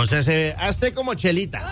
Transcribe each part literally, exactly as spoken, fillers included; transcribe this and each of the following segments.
O sea, se hace como Chelita.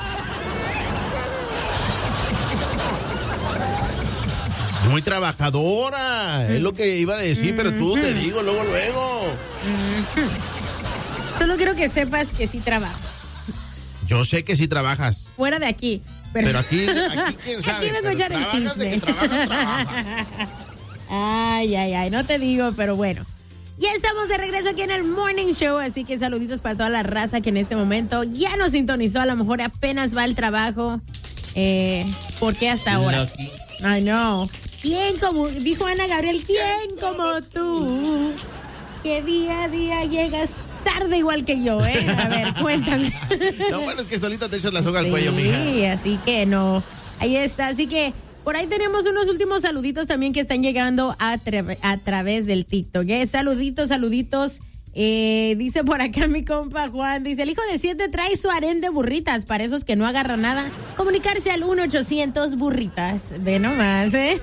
Muy trabajadora, es lo que iba a decir, mm-hmm. pero tú te digo luego, luego. Mm-hmm. Solo quiero que sepas que sí trabajo. Yo sé que sí trabajas. Fuera de aquí. Pero, pero aquí, aquí, quién sabe. Aquí vengo a echar el chisme. De que trabajas, trabajas. Ay, ay, ay, no te digo, pero bueno. Ya estamos de regreso aquí en el Morning Show, así que saluditos para toda la raza que en este momento ya nos sintonizó, a lo mejor apenas va al trabajo. Eh, ¿Por qué hasta ahora? Lucky. Ay, no. ¿Quién como, dijo Ana Gabriel, quién como tú? Que día a día llegas tarde igual que yo, ¿eh? A ver, cuéntame. Lo bueno es que solita te echas la soga al sí, cuello, mija. Sí, así que no. Ahí está, así que por ahí tenemos unos últimos saluditos también que están llegando a, tra- a través del TikTok, ¿eh? Saluditos, saluditos. Eh, dice por acá mi compa Juan, dice, el hijo de siete trae su harén de burritas, para esos que no agarran nada, comunicarse al uno ochocientos burritas. Ve nomás, ¿eh?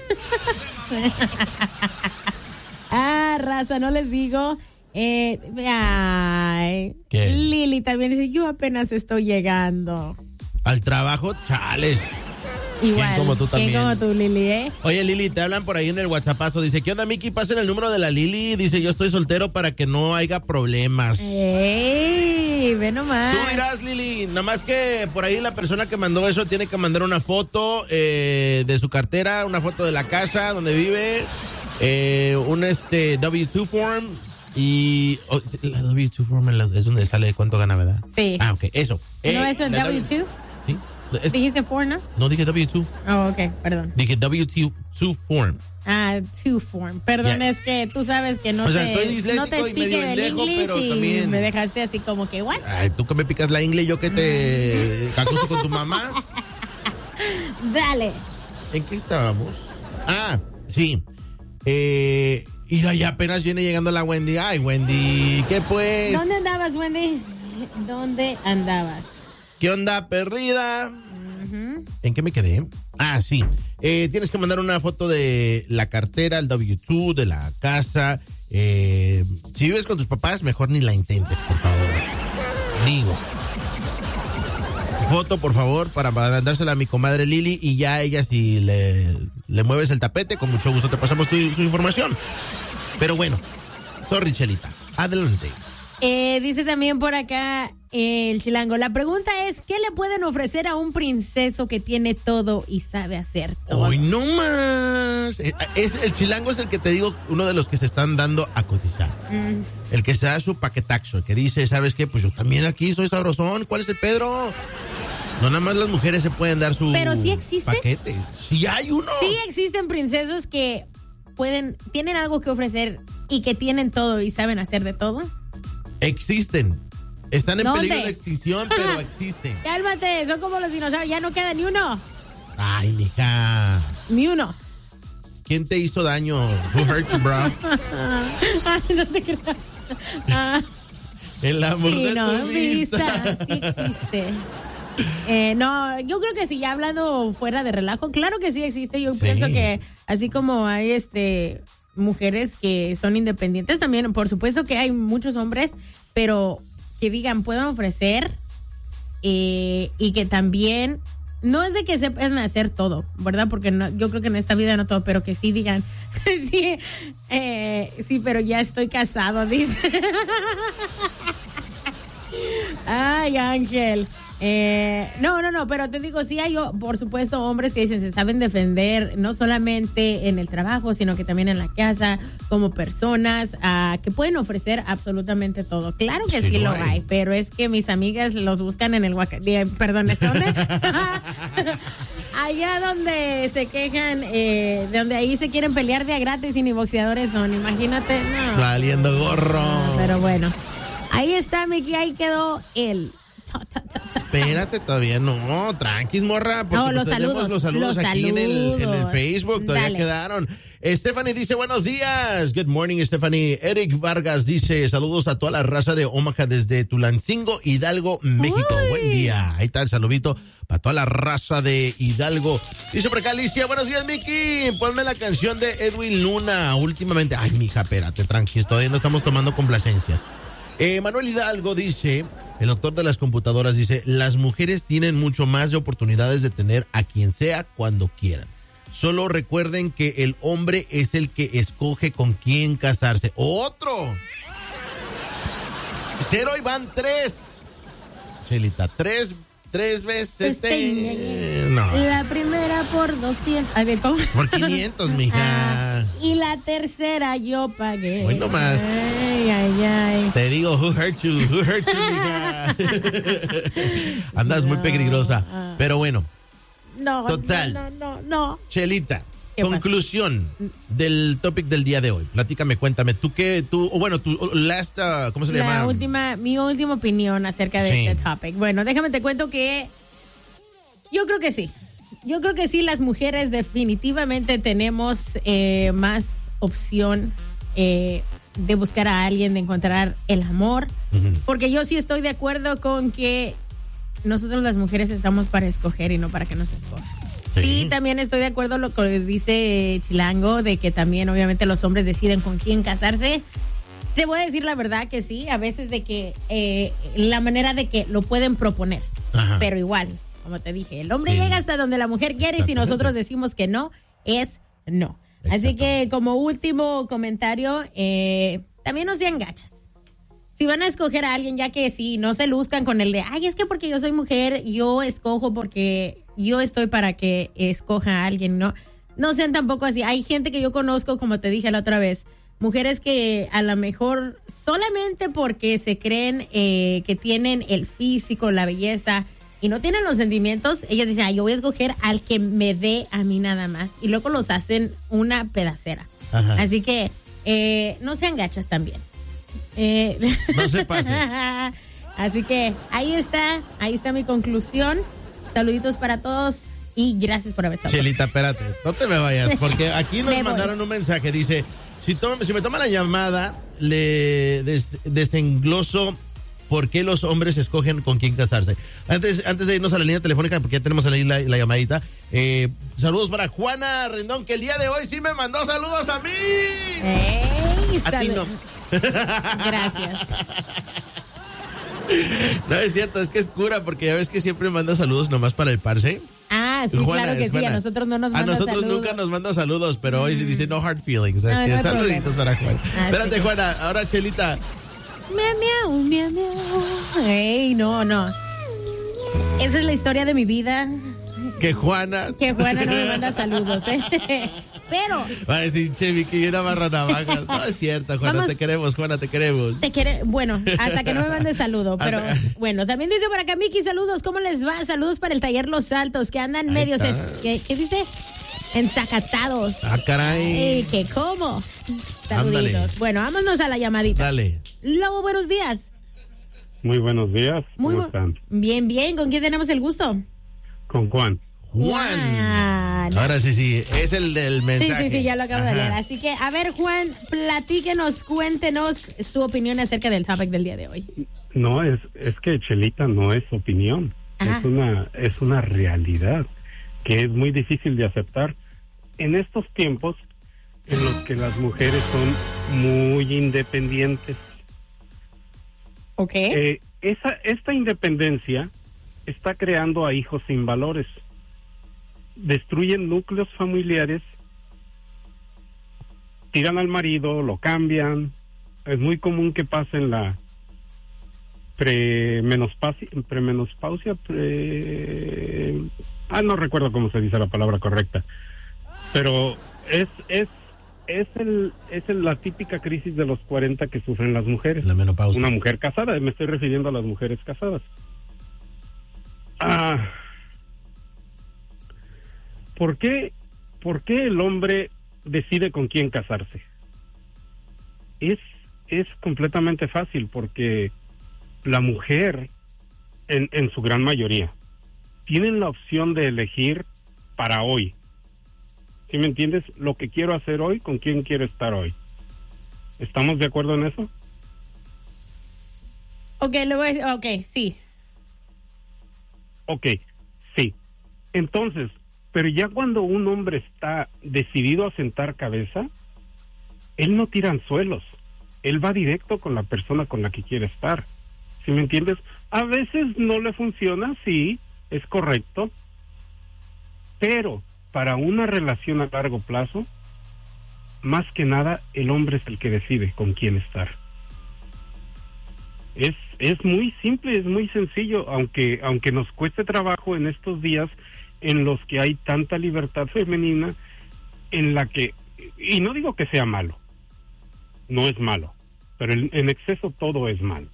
Ah, raza, no les digo. Eh, ay, ¿Qué? Lili también dice, yo apenas estoy llegando. Al trabajo, chales. Igual, ¿Quién como tú también? ¿Quién como tú, Lili, eh? Oye, Lili, te hablan por ahí en el WhatsAppazo. Dice, ¿qué onda, Miki? Pasen el número de la Lili. Dice, yo estoy soltero para que no haya problemas. ¡Ey! Ve nomás. Tú dirás, Lili, nada más que por ahí la persona que mandó eso tiene que mandar una foto eh, de su cartera, una foto de la casa donde vive, eh, un este W dos form y... Oh, la W dos form es donde sale cuánto gana, ¿verdad? Sí. Ah, ok, eso. ¿No eh, es el W dos? Sí. Es, ¿Dijiste four, no? No dije W dos. Oh, ok, perdón. Dije W dos form. Ah, two form. Perdón, yeah. Es que tú sabes que no o sea, te, estoy disléxico no te y medio pendejo, pero y también... me dejaste así como que, ¿what? Ay, tú que me picas la ingle y yo que te cacuso con tu mamá. Dale. ¿En qué estábamos? Ah, sí. Eh, y ahí apenas viene llegando la Wendy. Ay, Wendy, ¿qué pues? ¿Dónde andabas, Wendy? ¿Dónde andabas? ¿Qué onda, perdida? Uh-huh. ¿En qué me quedé? Ah, sí. Eh, tienes que mandar una foto de la cartera, el W dos, de la casa. Eh, si vives con tus papás, mejor ni la intentes, por favor. Digo. Foto, por favor, para mandársela a mi comadre Lili y ya ella, si le, le mueves el tapete, con mucho gusto te pasamos tu, su información. Pero bueno, sorry, Chelita. Adelante. Eh, dice también por acá eh, el chilango, la pregunta es, ¿qué le pueden ofrecer a un princeso que tiene todo y sabe hacer todo? ¡Hoy no más! Es, es, el chilango es el que te digo, uno de los que se están dando a cotizar. Mm. El que se da su paquetaxo, el que dice, ¿sabes qué? Pues yo también aquí soy sabrosón. ¿Cuál es el Pedro? No, nada más las mujeres se pueden dar su Pero sí existe. paquete. Sí hay uno. Sí existen princesos que pueden, tienen algo que ofrecer y que tienen todo y saben hacer de todo. Existen. Están en ¿Dónde? peligro de extinción, pero existen. Cálmate, son como los dinosaurios, ya no queda ni uno. Ay, mija. Ni uno. ¿Quién te hizo daño? Who hurt you, bro? Ay, no te creas. Ah, El amor sí, de no, tu vista. Sí existe. Eh, no, yo creo que sí, ya hablando fuera de relajo, claro que sí existe. Yo sí. pienso que así como hay este... mujeres que son independientes también, por supuesto que hay muchos hombres, pero que digan, pueden ofrecer eh, y que también, no es de que sepan hacer todo, ¿verdad? Porque no, yo creo que en esta vida no todo, pero que sí digan, sí, eh, sí, pero ya estoy casado, dice. Ay, Ángel. Eh, no, no, no, pero te digo, sí hay, por supuesto, hombres que dicen se saben defender, no solamente en el trabajo, sino que también en la casa, como personas, uh, que pueden ofrecer absolutamente todo. Claro que sí, sí lo hay. hay, pero es que mis amigas los buscan en el Huaca, perdón, ¿es dónde? Allá donde se quejan, eh, de donde ahí se quieren pelear de a gratis y ni boxeadores son, imagínate, no. Valiendo gorro. No, pero bueno, ahí está, Miki, ahí quedó el... Ta, ta, ta, ta, ta. Espérate, todavía no, tranquis, morra, porque no, los pues tenemos saludos, los saludos los aquí saludos. En, el, en el Facebook, todavía Dale. quedaron. Stephanie dice, buenos días. Good morning, Stephanie. Eric Vargas dice, saludos a toda la raza de Omaha desde Tulancingo, Hidalgo, México. Uy. Buen día. Ahí está el saludito para toda la raza de Hidalgo. Dice por acá Alicia, buenos días, Miki. Ponme la canción de Edwin Luna últimamente. Ay, mija, espérate, tranquis, todavía no estamos tomando complacencias. Eh, Manuel Hidalgo dice, El doctor de las computadoras dice, las mujeres tienen mucho más de oportunidades de tener a quien sea cuando quieran. Solo recuerden que el hombre es el que escoge con quién casarse. ¡Otro! Cero y van tres. Chelita, tres, tres veces. Este, este, no. La primera por doscientos. A ver, ¿cómo? Por quinientos, mija. Ah, y la tercera yo pagué. Hoy nomás. Ay, ay, ay. Te digo, who hurt you, who hurt you, mija. Andas no. muy peligrosa. Pero bueno. No, total. No, no, no, no. Chelita. Conclusión pasa? del topic del día de hoy. Platícame, cuéntame. ¿Tú qué? Tú, o bueno, tu last, uh, ¿cómo se le llama? La última, mi última opinión acerca de sí. este topic. Bueno, déjame te cuento que yo creo que sí. Yo creo que sí, las mujeres definitivamente tenemos eh, más opción eh, de buscar a alguien, de encontrar el amor. Uh-huh. Porque yo sí estoy de acuerdo con que nosotros las mujeres estamos para escoger y no para que nos escojan. Sí. sí, también estoy de acuerdo con lo que dice Chilango, de que también obviamente los hombres deciden con quién casarse. Te voy a decir la verdad que sí, a veces de que eh, la manera de que lo pueden proponer, Ajá. pero igual, como te dije, el hombre sí. llega hasta donde la mujer quiere y si nosotros decimos que no, es no. Así que como último comentario, eh, también no sean gachas. Si van a escoger a alguien, ya que sí, no se luzcan con el de, ay, es que porque yo soy mujer, yo escojo porque yo estoy para que escoja a alguien, ¿no? No sean tampoco así. Hay gente que yo conozco, como te dije la otra vez, mujeres que a lo mejor solamente porque se creen eh, que tienen el físico, la belleza y no tienen los sentimientos, ellas dicen, ay, yo voy a escoger al que me dé a mí nada más. Y luego los hacen una pedacera. Ajá. Así que eh, no sean gachas también. Eh, no se pase. Así que ahí está, ahí está mi conclusión. Saluditos para todos y gracias por haber estado. Chelita, espérate, no te me vayas, porque aquí nos mandaron un mensaje, dice, si, to- si me toma la llamada, le des- desengloso por qué los hombres escogen con quién casarse. Antes, antes de irnos a la línea telefónica, porque ya tenemos ahí la, la llamadita, eh, saludos para Juana Rendón, que el día de hoy sí me mandó saludos a mí. Hey, a ti no. Gracias. No es cierto, es que es cura, porque ya ves que siempre manda saludos nomás para el parce. Ah, sí, Juana, claro que sí, Juana. A nosotros no nos manda saludos. A nosotros saludos. nunca nos manda saludos, pero mm. hoy sí dice no hard feelings. No, no saluditos para Juana. Ah, espérate, sí. Juana, ahora Chelita. Miau, miau, miau, miau. Ey, no, no. Esa es la historia de mi vida. Que Juana. Que Juana no me manda saludos, ¿eh? Pero. Va a decir, Chevy, que yo era barra navajas. No es cierto, Juana, vamos, te queremos, Juana, te queremos. Te quiere, bueno, hasta que no me mande saludo. Pero bueno, también dice por acá, Miki, saludos, ¿cómo les va? Saludos para el taller Los Altos, que andan medios. Es, ¿qué, ¿Qué dice? Ensacatados. Ah, caray. Ay, ¿qué cómo? Saluditos. Ándale. Bueno, vámonos a la llamadita. Dale. Lobo, buenos días. Muy buenos días. Muy ¿Cómo bu- están? Bien, bien. ¿Con quién tenemos el gusto? Con Juan. Juan. Juan. Ahora sí, sí, es el del mensaje. Sí, sí, sí, ya lo acabo Ajá. de leer. Así que, a ver, Juan, platíquenos, cuéntenos su opinión acerca del topic del día de hoy. No, es es que Chelita no es opinión, Ajá. es una es una realidad que es muy difícil de aceptar en estos tiempos en los que las mujeres son muy independientes. Ok. Eh, esa esta independencia está creando a hijos sin valores. Destruyen núcleos familiares, tiran al marido, lo cambian. Es muy común que pasen la premenopausia, premenopausia, pre... ah, no recuerdo cómo se dice la palabra correcta, pero es es es el es el, la típica crisis de los cuarenta que sufren las mujeres. La menopausia. Una mujer casada, me estoy refiriendo a las mujeres casadas. Ah. ¿Por qué, ¿Por qué el hombre decide con quién casarse? Es, es completamente fácil, porque la mujer, en, en su gran mayoría, tienen la opción de elegir para hoy. ¿Sí me entiendes? Lo que quiero hacer hoy, con quién quiero estar hoy. ¿Estamos de acuerdo en eso? Ok, le voy a decir, ok, sí. Ok, sí. Entonces, pero ya cuando un hombre está decidido a sentar cabeza, él no tira anzuelos, él va directo con la persona con la que quiere estar. ¿Sí me entiendes? A veces no le funciona, sí, es correcto, pero para una relación a largo plazo, más que nada, el hombre es el que decide con quién estar. Es, es muy simple, es muy sencillo, aunque, aunque nos cueste trabajo en estos días en los que hay tanta libertad femenina, en la que, y no digo que sea malo, no es malo, pero en, en exceso todo es malo.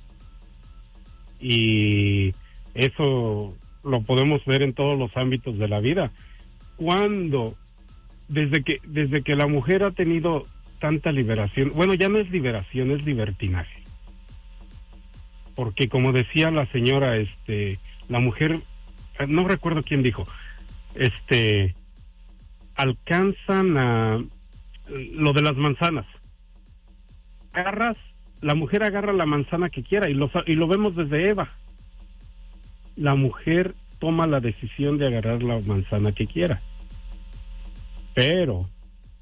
Y eso lo podemos ver en todos los ámbitos de la vida. Cuando, desde que, desde que la mujer ha tenido tanta liberación, bueno, ya no es liberación, es libertinaje. Porque como decía la señora, este, la mujer, no recuerdo quién dijo, este, alcanzan a lo de las manzanas. Agarras, la mujer agarra la manzana que quiera y lo, y lo vemos desde Eva. La mujer toma la decisión de agarrar la manzana que quiera. Pero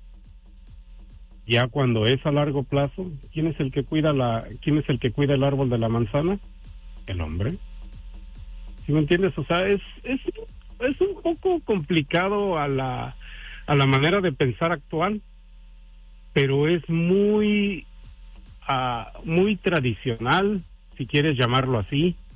ya cuando es a largo plazo, ¿quién es el que cuida la, quién es el que cuida el árbol de la manzana? El hombre. ¿Sí me entiendes? O sea, es, es, es un poco complicado a la, a la manera de pensar actual, pero es muy, uh, muy tradicional, si quieres llamarlo así.